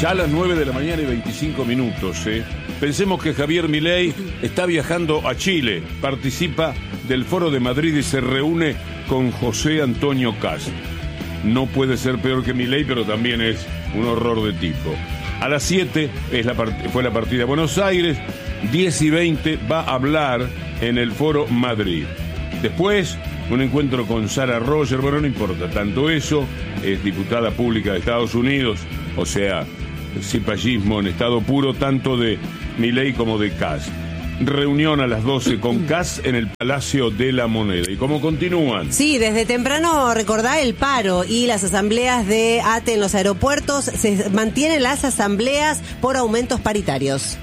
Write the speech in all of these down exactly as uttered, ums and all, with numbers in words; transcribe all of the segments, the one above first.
Ya a las nueve de la mañana y veinticinco minutos, ¿eh? Pensemos que Javier Milei está viajando a Chile, participa del Foro de Madrid y se reúne con José Antonio Kast. No puede ser peor que Milei, pero también es un horror de tipo. A las siete es la part- fue la partida a Buenos Aires, diez y veinte va a hablar en el Foro Madrid. Después, un encuentro con Sarah Roger, bueno, no importa tanto eso, es diputada pública de Estados Unidos, o sea, cipallismo en estado puro, tanto de Milei como de Kast. Reunión a las doce con Kast en el Palacio de la Moneda. ¿Y cómo continúan? Sí, desde temprano recordá el paro y las asambleas de A T E en los aeropuertos. Se mantienen las asambleas por aumentos paritarios.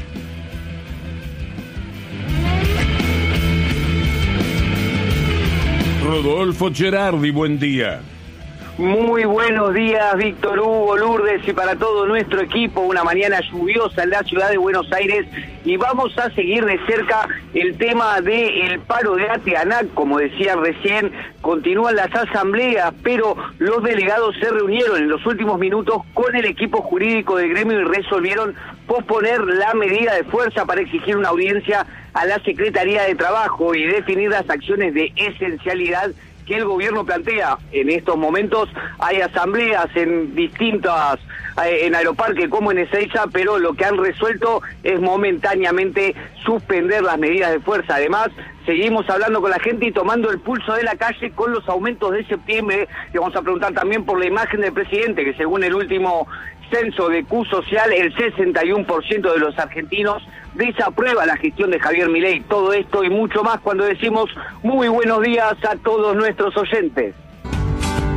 Rodolfo Gerardi, buen día. Muy buenos días, Víctor Hugo, Lourdes y para todo nuestro equipo. Una mañana lluviosa en la ciudad de Buenos Aires y vamos a seguir de cerca el tema del paro de A T E ANAC. Como decían recién, continúan las asambleas, pero los delegados se reunieron en los últimos minutos con el equipo jurídico del gremio y resolvieron posponer la medida de fuerza para exigir una audiencia a la Secretaría de Trabajo y definir las acciones de esencialidad que el gobierno plantea. En estos momentos hay asambleas en distintas, en Aeroparque como en Ezeiza, pero lo que han resuelto es momentáneamente suspender las medidas de fuerza. Además, seguimos hablando con la gente y tomando el pulso de la calle con los aumentos de septiembre. Le vamos a preguntar también por la imagen del presidente, que según el último censo de Q Social, el sesenta y uno por ciento de los argentinos desaprueba la gestión de Javier Milei. Todo esto y mucho más cuando decimos muy buenos días a todos nuestros oyentes.